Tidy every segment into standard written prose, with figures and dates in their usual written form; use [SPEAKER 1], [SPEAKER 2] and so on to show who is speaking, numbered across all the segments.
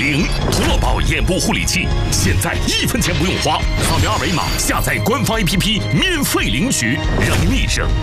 [SPEAKER 1] 灵童乐宝眼部护理器，现在1分钱不用花，扫描二维码下载官方 APP 免费领取，让您立省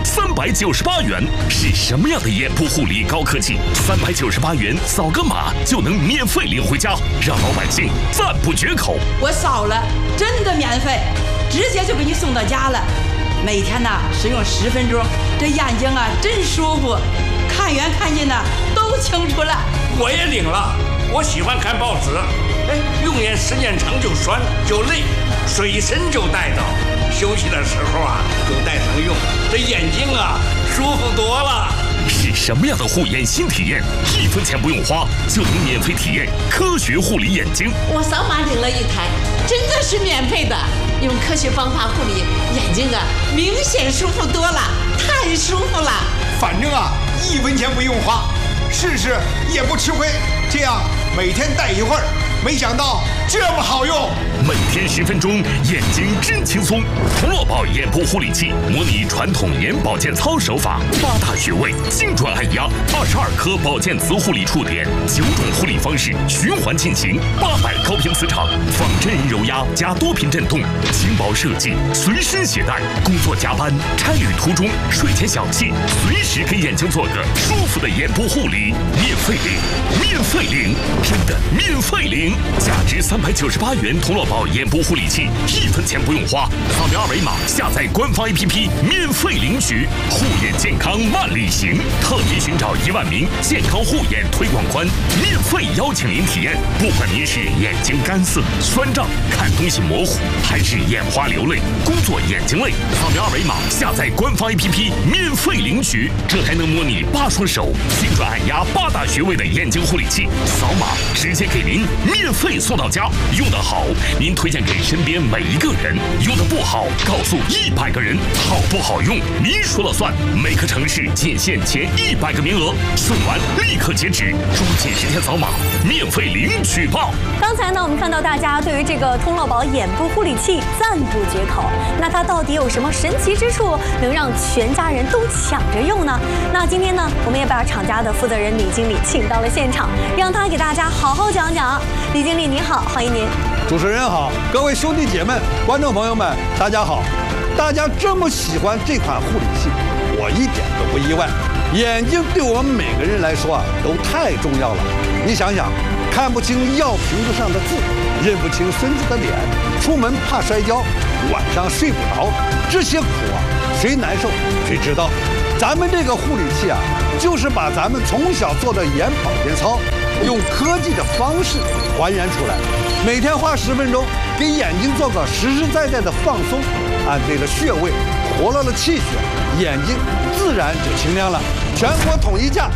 [SPEAKER 1] 398元。是什么样的眼部护理高科技？398元扫个码就能免费领回家，让老百姓赞不绝口。
[SPEAKER 2] 我扫了，真的免费，直接就给你送到家了。每天呢使用10分钟，这眼睛啊真舒服，看远看近呢都清楚了。
[SPEAKER 3] 我也领了，我喜欢看报纸，用眼时间长就酸就累，随身就带着，休息的时候啊就带上用，这眼睛啊舒服多了。
[SPEAKER 1] 是什么样的护眼新体验？1分钱不用花就能免费体验科学护理眼睛。
[SPEAKER 4] 我扫码领了一台，真的是免费的，用科学方法护理眼睛啊，明显舒服多了，太舒服了。
[SPEAKER 5] 反正啊1分钱不用花，试试也不吃亏。这样每天戴一会儿，没想到这么好用。
[SPEAKER 1] 每天10分钟，眼睛真轻松。童乐宝眼部护理器模拟传统眼保健操手法，8大穴位精准按压，22颗保健磁护理触点，9种护理方式循环进行，800高频磁场，仿真人揉压加多频震动，轻薄设计，随身携带。工作加班、差旅途中、睡前小憩，随时给眼睛做个舒服的眼部护理，免费领，免费领，真的免费领！价值398元童乐宝眼部护理器，1分钱不用花，扫描二维码下载官方 APP 免费领取。护眼健康万里行，特别寻找1万名健康护眼推广官，免费邀请您体验。不管您是眼睛干涩、酸胀、看东西模糊，还是眼花流泪、工作眼睛累，扫描二维码下载官方 APP 免费领取。这还能模拟8双手精准按压8大穴位的眼睛护理器，扫码直接给您免费送到家。用得好，您推荐给身边每一个人；用得不好，告诉100个人。好不好用，您说了算。每个城市仅限前100个名额，送完立刻截止，抓紧时间扫码，免费领取吧。
[SPEAKER 6] 刚才呢，我们看到大家对于这个童乐宝眼部护理器赞不绝口。那它到底有什么神奇之处，能让全家人都抢着用呢？那今天呢，我们也把厂家的负责人李经理请到了现场，让他给大家好好讲讲。李经理您好，欢迎您。
[SPEAKER 7] 主持人好，各位兄弟姐妹、观众朋友们，大家好！大家这么喜欢这款护理器，我一点都不意外。眼睛对我们每个人来说啊，都太重要了。你想想，看不清药瓶子上的字，认不清孙子的脸，出门怕摔跤，晚上睡不着，这些苦啊，谁难受谁知道。咱们这个护理器啊，就是把咱们从小做的眼保健操，用科技的方式还原出来，每天花10分钟，给眼睛做个实实在在的放松，按对了穴位，活络了气血，眼睛自然就清亮了。全国统一价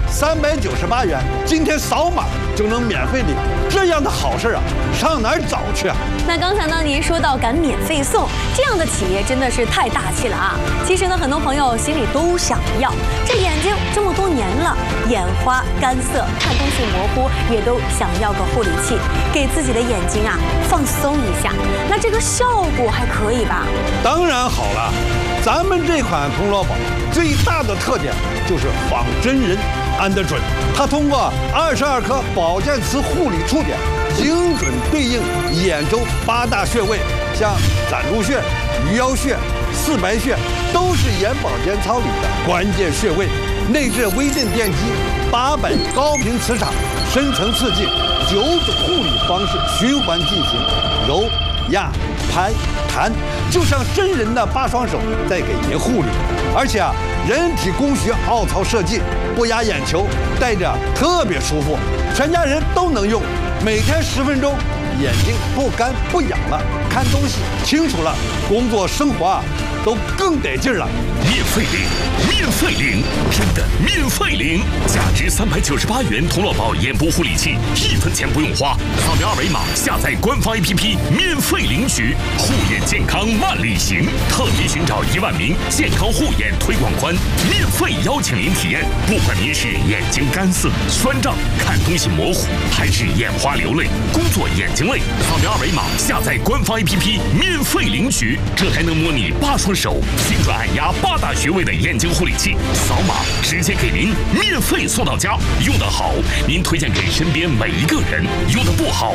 [SPEAKER 7] 398元，今天扫码就能免费领，这样的好事啊，上哪儿找去啊？
[SPEAKER 6] 那刚才呢，您说到敢免费送，这样的企业真的是太大气了啊！其实呢，很多朋友心里都想要，这眼睛这么多年了，眼花干涩，看东西模糊，也都想要个护理器，给自己的眼睛啊放松一下。那这个效果还可以吧？
[SPEAKER 7] 当然好了，咱们这款童乐宝最大的特点就是仿真人按得准，它通过22颗保健磁护理触点，精准对应眼周8大穴位，像攒珠穴、鱼腰穴、四白穴，都是眼保健操里的关键穴位。内置微震电机，800高频磁场，深层刺激，9种护理方式循环进行，揉、压、拍、弹，就像真人的8双手在给您护理。而且啊，人体工学凹槽设计，不压眼球，戴着特别舒服，全家人都能用。每天10分钟，眼睛不干不痒了，看东西清楚了，工作生活啊都更得劲了。
[SPEAKER 1] 免费领，免费领，真的免费领！价值398元童乐宝眼部护理器，1分钱不用花，扫描二维码下载官方 APP 免费领取。护眼健康万里行，特别寻找1万名健康护眼推广官，免费邀请您体验。不管您是眼睛干涩、酸胀、看东西模糊，还是眼花流泪、工作眼睛累，扫描二维码下载官方 APP 免费领取。这还能模拟8双手精准按压8大穴位的眼睛护理器，扫码直接给您免费送到家。用得好，您推荐给身边每一个人；用得不好，